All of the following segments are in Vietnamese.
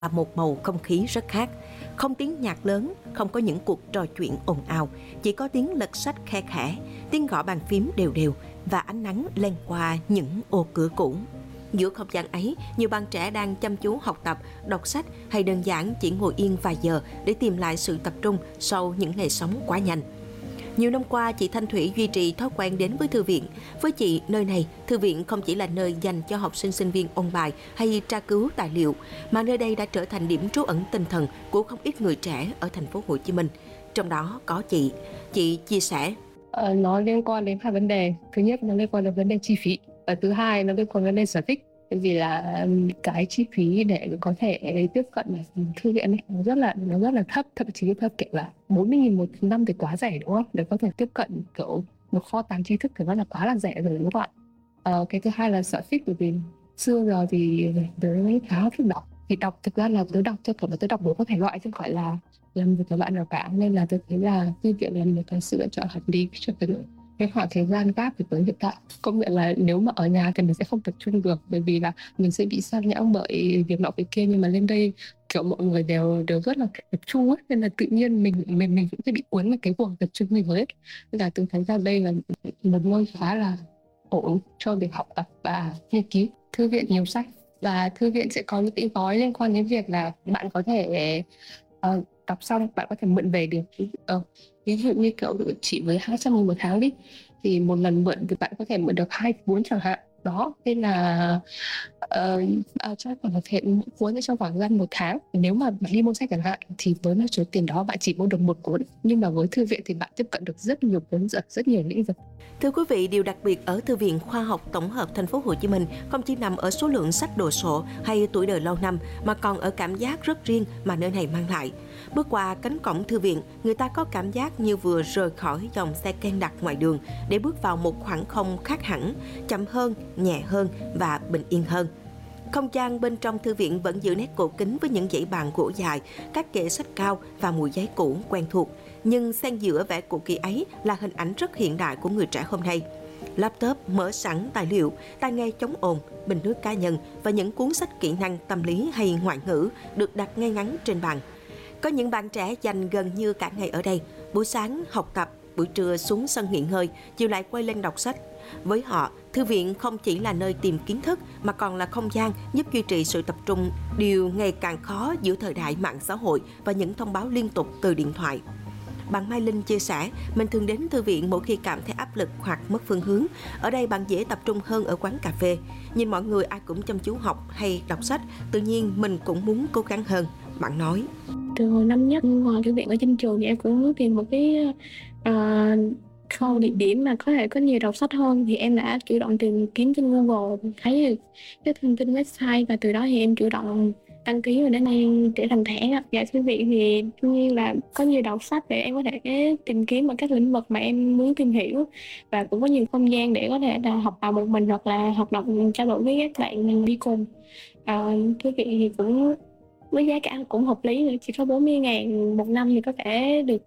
và một bầu không khí rất khác. Không tiếng nhạc lớn, không có những cuộc trò chuyện ồn ào, chỉ có tiếng lật sách khe khẽ, tiếng gõ bàn phím đều đều và ánh nắng len qua những ô cửa cũ. Giữa không gian ấy, nhiều bạn trẻ đang chăm chú học tập, đọc sách hay đơn giản chỉ ngồi yên vài giờ để tìm lại sự tập trung sau những ngày sống quá nhanh. Nhiều năm qua, chị Thanh Thủy duy trì thói quen đến với thư viện. Với chị, nơi này, thư viện không chỉ là nơi dành cho học sinh sinh viên ôn bài hay tra cứu tài liệu, mà nơi đây đã trở thành điểm trú ẩn tinh thần của không ít người trẻ ở thành phố Hồ Chí Minh. Trong đó có chị. Chị chia sẻ. Nó liên quan đến hai vấn đề. Thứ nhất, nó liên quan đến vấn đề chi phí. Và thứ hai, nó liên quan đến vấn đề sở thích. Bởi vì là cái chi phí để có thể tiếp cận thư viện này, nó rất là thấp, thậm chí theo kiểu là 40.000 một năm thì quá rẻ, đúng không? Để có thể tiếp cận kiểu một kho tàng tri thức thì nó là quá là rẻ rồi, đúng không ạ? Cái thứ hai là sở thích, bởi vì xưa giờ thì tớ khá thích đọc. Thì đọc thực ra là tớ đọc cho kiểu là tớ đọc đủ các thể loại, chứ không phải là làm việc các bạn nào cả, nên là tôi thấy là thư viện là một cái sự lựa chọn hợp lý cho cái khoảng thời gian gap với hiện tại. Công nhận là nếu mà ở nhà thì mình sẽ không tập trung được, bởi vì là mình sẽ bị sao nhãng bởi việc nọ việc kia, nhưng mà lên đây kiểu mọi người đều rất là tập trung ấy, nên là tự nhiên mình cũng sẽ bị cuốn vào cái guồng tập trung mình hết. Nên là tôi thấy ra đây là một ngôi khá là ổn cho việc học tập và nghiên cứu. Thư viện nhiều sách, và thư viện sẽ có những cái gói liên quan đến việc là bạn có thể đọc xong bạn có thể mượn về được. Ví dụ như kiểu chỉ với 200.000 một tháng đi, thì một lần mượn thì bạn có thể mượn được 2 cuốn chẳng hạn. Đó, nên là chắc còn có thể mỗi cuốn trong khoảng gian một tháng. Nếu mà bạn đi mua sách chẳng hạn thì với một số tiền đó bạn chỉ mua được một cuốn, nhưng mà với thư viện thì bạn tiếp cận được rất nhiều cuốn, rất nhiều lĩnh vực. Thưa quý vị, điều đặc biệt ở Thư viện Khoa học Tổng hợp Thành phố Hồ Chí Minh không chỉ nằm ở số lượng sách đồ sộ hay tuổi đời lâu năm, mà còn ở cảm giác rất riêng mà nơi này mang lại. Bước qua cánh cổng thư viện, người ta có cảm giác như vừa rời khỏi dòng xe ken đặc ngoài đường để bước vào một khoảng không khác hẳn, chậm hơn, nhẹ hơn và bình yên hơn. Không gian bên trong thư viện vẫn giữ nét cổ kính với những dãy bàn gỗ dài, các kệ sách cao và mùi giấy cũ quen thuộc. Nhưng xen giữa vẻ cũ kỹ ấy là hình ảnh rất hiện đại của người trẻ hôm nay. Laptop mở sẵn tài liệu, tai nghe chống ồn, bình nước cá nhân và những cuốn sách kỹ năng tâm lý hay ngoại ngữ được đặt ngay ngắn trên bàn. Có những bạn trẻ dành gần như cả ngày ở đây, buổi sáng học tập, buổi trưa xuống sân nghỉ ngơi, chiều lại quay lên đọc sách. Với họ, thư viện không chỉ là nơi tìm kiến thức mà còn là không gian giúp duy trì sự tập trung, điều ngày càng khó giữa thời đại mạng xã hội và những thông báo liên tục từ điện thoại. Bạn Mai Linh chia sẻ, mình thường đến thư viện mỗi khi cảm thấy áp lực hoặc mất phương hướng. Ở đây bạn dễ tập trung hơn ở quán cà phê. Nhìn mọi người ai cũng chăm chú học hay đọc sách, tự nhiên mình cũng muốn cố gắng hơn. Bạn nói. Từ hồi năm nhất ngoài thư viện ở trên trường thì em cũng muốn tìm một cái khâu địa điểm mà có thể có nhiều đọc sách hơn, thì em đã chủ động tìm kiếm trên Google, thấy cái thông tin website, và từ đó thì em chủ động đăng ký và đến nay để làm thẻ. Dạ, thư viện thì đương nhiên là có nhiều đọc sách để em có thể tìm kiếm ở các lĩnh vực mà em muốn tìm hiểu, và cũng có nhiều không gian để có thể là học bài một mình hoặc là hoạt động trao đổi với các bạn đi cùng. Thư viện thì cũng với giá cả cũng hợp lý nữa, chỉ có 40.000 một năm thì có thể được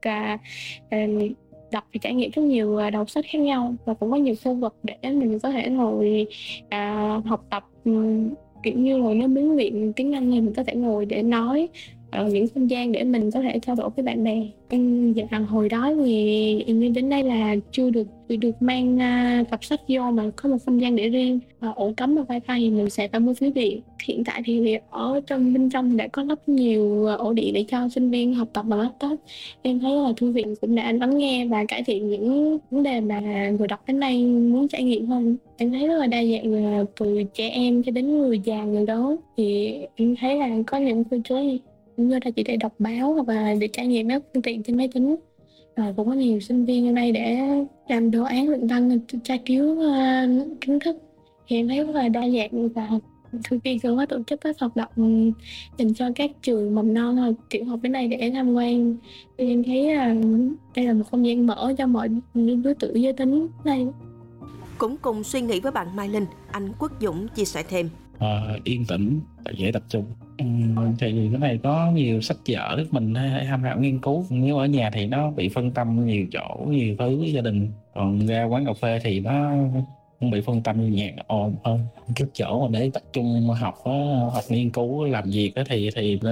đọc và trải nghiệm rất nhiều đầu sách khác nhau, và cũng có nhiều khu vực để mình có thể ngồi học tập, kiểu như ngồi nếu muốn luyện tiếng Anh thì mình có thể ngồi để nói, những không gian để mình có thể trao đổi với bạn bè. Dạ, hồi đó thì em đến đây là chưa được mang cặp sách vô, mà có một không gian để riêng, ổ cắm và wifi thì mình sẽ phải mua phiếu điện. Hiện tại thì ở bên trong đã có lắp nhiều ổ điện để cho sinh viên học tập bằng laptop. Em thấy là thư viện cũng đã lắng nghe và cải thiện những vấn đề mà người đọc đến đây muốn trải nghiệm hơn. Em thấy rất là đa dạng, từ trẻ em cho đến người già, người lớn. Thì em thấy là có những cô chú như là chỉ để đọc báo hoặc là để trải nghiệm các phương tiện trên máy tính. Cũng có nhiều sinh viên ở đây để làm đồ án luận văn, tra cứu kiến thức. Thì em thấy rất là đa dạng, và thư viện cũng có tổ chức các hoạt động dành cho các trường mầm non hoặc tiểu học đến đây để tham quan. Thì em thấy đây là một không gian mở cho mọi đối tượng giới tính đây. Cũng cùng suy nghĩ với bạn Mai Linh, anh Quốc Dũng chia sẻ thêm. Yên tĩnh, dễ tập trung. Thì cái này có nhiều sách vở mình tham khảo nghiên cứu. Nếu ở nhà thì nó bị phân tâm nhiều chỗ, nhiều thứ gia đình. Còn ra quán cà phê thì nó không bị phân tâm nhạc ồn hơn. Cái chỗ mà để tập trung học á, hoặc nghiên cứu làm việc á thì